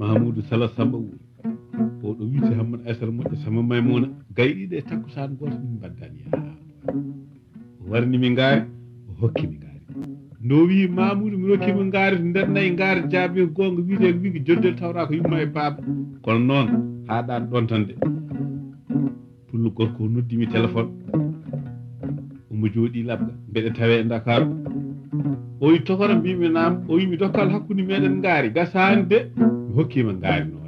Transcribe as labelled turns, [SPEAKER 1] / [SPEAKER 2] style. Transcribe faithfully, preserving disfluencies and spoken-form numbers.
[SPEAKER 1] Mahamoudou Sala Samba Wuro oɗo wiite Hammane Aissata moƴƴo sama Maymuna gayɗiɗe e takkusan goto min baddani yaa o warni mi ngaari o hokki mi ngaari no wi Mamoudou mi rokkima ngaari to nder nayyi ngaari jaabi gonga wiide wigi joddel tawra ko yumma e baaba kono noon haɗan ɗon tan de pullo gorko o noddimi téléphone omo jooɗi labga mbeɗa tawe e Dakar o wi tokora mbimi naam o wi mi dokkal hakkude meɗen ngaari gasani de mi hokkima ngaari noon